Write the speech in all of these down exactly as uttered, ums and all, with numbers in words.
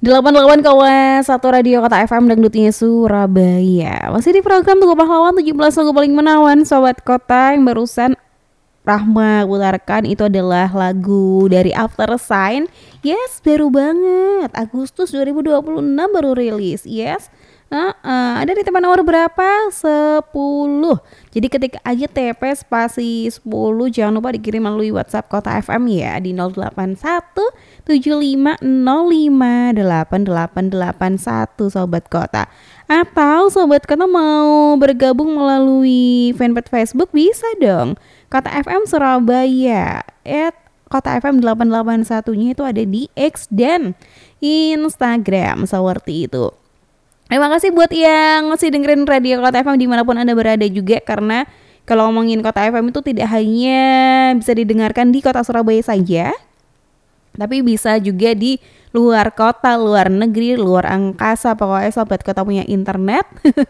delapan puluh delapan koma satu Radio Kota F M Dangdutnya Surabaya. Masih di program Tugu Pahlawan, tujuh belas lagu paling menawan Sobat Kota. Yang barusan Rahma putarkan itu adalah lagu dari After Sign. Yes, baru banget, Agustus dua ribu dua puluh enam baru rilis. Yes. Nah, uh, ada di tempat nomor berapa? sepuluh. Jadi ketika aja T P spasi sepuluh jangan lupa dikirim melalui WhatsApp Kota F M ya di nol delapan satu tujuh lima nol lima delapan delapan delapan satu Sobat Kota. Atau Sobat Kota mau bergabung melalui fanpage Facebook bisa dong. Kota F M Surabaya at Kota F M delapan delapan satu-nya itu ada di X dan Instagram seperti itu. Terima kasih buat yang masih dengerin Radio Kota F M dimanapun Anda berada juga, karena kalau ngomongin Kota F M itu tidak hanya bisa didengarkan di Kota Surabaya saja, tapi bisa juga di luar kota, luar negeri, luar angkasa. Pokoknya Sobat Kota punya internet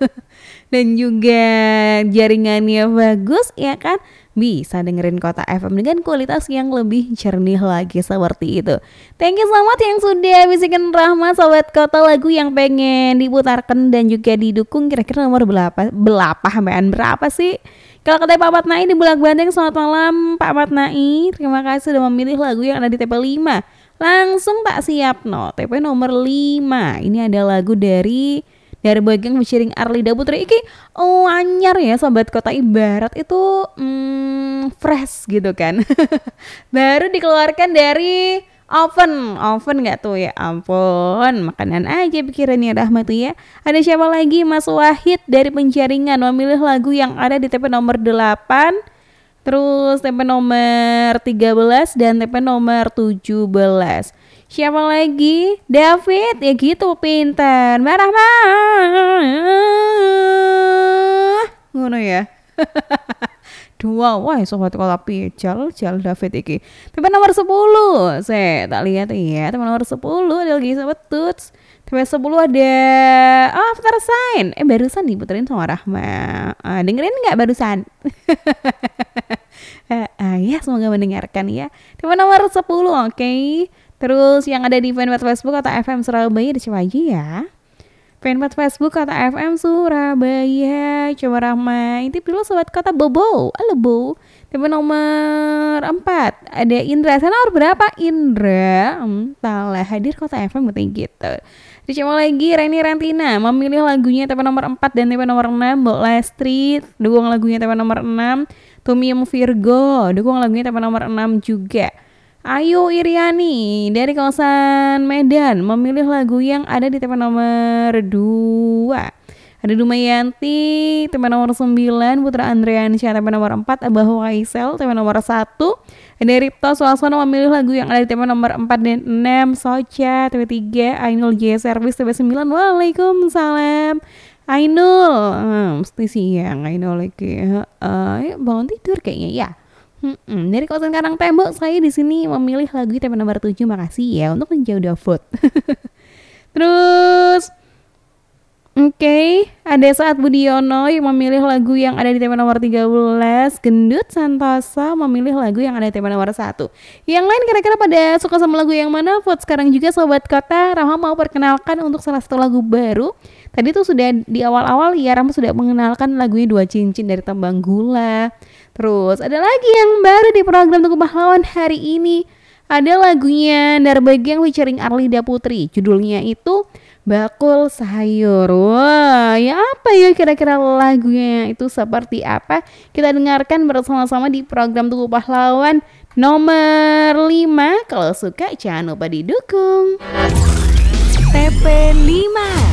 dan juga jaringannya bagus ya kan, bisa dengerin Kota F M dengan kualitas yang lebih jernih lagi seperti itu. Thank you so much yang sudah bisikin Rahma Sobat Kota lagu yang pengen diputarkan dan juga didukung. Kira-kira nomor berapa? Berapa sampean berapa sih? Kalau kata Pak Matnai di Bulak Banteng, selamat malam Pak Matnai. Terima kasih sudah memilih lagu yang ada di T P lima. Langsung tak siap no. T P nomor lima. Ini ada lagu dari dari Boygang featuring Arlida Putri. Iki oh anyar ya Sobat Kota, ibarat itu hmm, fresh gitu kan. Baru dikeluarkan dari oven. Oven gak tuh, ya ampun, makanan aja pikirannya Rahmat tuh ya. Ada siapa lagi? Mas Wahid dari Penjaringan memilih lagu yang ada di T P nomor delapan, terus T P nomor tiga belas dan T P nomor tujuh belas. Siapa lagi? David, ya gitu pintar. Mbak Rahma. Ngono ya. Dua, wah Sobat Kota pical, jal David iki. T P nomor sepuluh. Saya tak lihat ya. T P nomor sepuluh ada lagi Sobat Tuts. T P sepuluh ada oh, After Sign. Eh barusan diputerin sama Rahma. Ah, dengerin enggak barusan? ah, ah, ya semoga mendengarkan ya. T P nomor sepuluh, oke. Okay. Terus yang ada di fanpage Facebook Kota F M Surabaya ada siapa aja ya? Fanpage Facebook Kota F M Surabaya. Coba Rahma intip dulu Sobat Kota. Bobo, halo Bo. T P nomor empat ada Indra. Sana nomor berapa Indra? Hmm, talah hadir Kota F M betul gitu. Terus coba lagi Reni Rantina memilih lagunya T P nomor empat dan T P nomor enam. Mbok Lastri dukung lagunya T P nomor enam. Tumium Virgo dukung lagunya T P nomor enam juga. Ayu Iriani dari kawasan Medan memilih lagu yang ada di T P nomor dua. Ada Dumayanti T P nomor sembilan, Putra Andreansyah T P nomor empat, Abah Waisel T P nomor satu. Ada Ripto Swasana memilih lagu yang ada di T P nomor empat dan enam. Socha T P tiga, Ainul J Service T P sembilan. Waalaikumsalam Ainul. Hmm, mesti siang Ainul lagi. Uh, bangun tidur kayaknya ya. Hmm, dari kawasan Karang Tembok saya di sini memilih lagu T P nomor tujuh. Makasih ya untuk menjauh vote. Terus oke, okay, ada Saat Budiono yang memilih lagu yang ada di T P nomor tiga belas. Gendut Santosa memilih lagu yang ada di T P nomor satu. Yang lain kira-kira pada suka sama lagu yang mana? Vote sekarang juga Sobat Kota. Rahma mau perkenalkan untuk salah satu lagu baru. Tadi tuh sudah di awal-awal ya Rahma sudah mengenalkan lagunya Dua Cincin dari Tembang Gula. Terus ada lagi yang baru di program Tugu Pahlawan hari ini. Ada lagunya Darbagian featuring Arlida Putri. Judulnya itu Bakul Sayur. Wah, ya apa ya kira-kira lagunya itu seperti apa? Kita dengarkan bersama-sama di program Tugu Pahlawan nomor lima. Kalau suka jangan lupa didukung. T P lima.